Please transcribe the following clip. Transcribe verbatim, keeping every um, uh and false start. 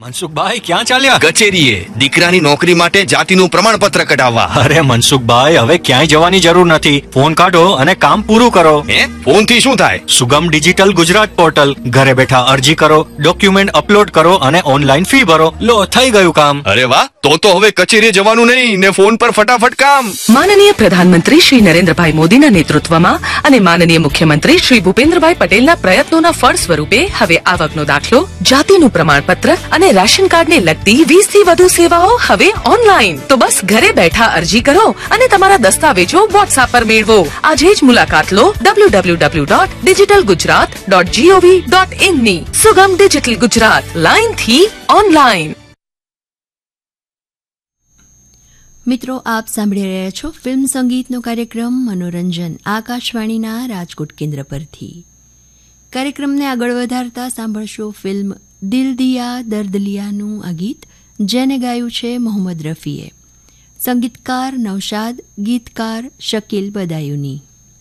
મનસુખભાઈ ક્યાં ચાલ્યા? કચેરીએ દીકરાની નોકરી માટે જાતિનું પ્રમાણપત્ર કઢાવવા. અરે મનસુખભાઈ, હવે ક્યાંય જવાની જરૂર નથી. ફોન કાઢો અને કામ પૂરું કરો. હે, ફોન થી શું થાય? સુગમ ડિજિટલ ગુજરાત પોર્ટલ. ઘરે બેઠા અરજી કરો, ડોક્યુમેન્ટ અપલોડ કરો અને ઓનલાઈન ફી ભરો. લો, થઈ ગયું કામ. અરે વાહ, તો તો હવે કચેરીએ જવાનું નહીં ને ફોન પર ફટાફટ કામ. માનનીય પ્રધાનમંત્રી શ્રી નરેન્દ્રભાઈ મોદીના નેતૃત્વમાં અને માનનીય મુખ્યમંત્રી શ્રી ભૂપેન્દ્રભાઈ પટેલના પ્રયત્નોના ફળ સ્વરૂપે હવે આવકનો દાખલો, જાતિનું પ્રમાણપત્ર અને રેશન કાર્ડને લગતી વીસ થી વધુ સેવાઓ હવે ઓનલાઈન. તો બસ ઘરે બેઠા અરજી કરો અને તમારા દસ્તાવેજો વોટ્સએપ પર મેળવો. આજે જ મુલાકાત લો W W W dot digital Gujarat dot GOV dot in ની. સુગમ ડિજિટલ ગુજરાત, લાઈન થી ઓનલાઈન. મિત્રો, આપ સાંભળી રહ્યા છો ફિલ્મ સંગીતનો કાર્યક્રમ મનોરંજન આકાશવાણીના રાજકોટ કેન્દ્ર પરથી. કાર્યક્રમને આગળ વધારતા સાંભળશો ફિલ્મ દિલ દિયા દર્દ લિયાનું આ ગીત, જેને ગાયું છે મોહમ્મદ રફીએ. સંગીતકાર નૌશાદ, ગીતકાર શકીલ બદાયુની.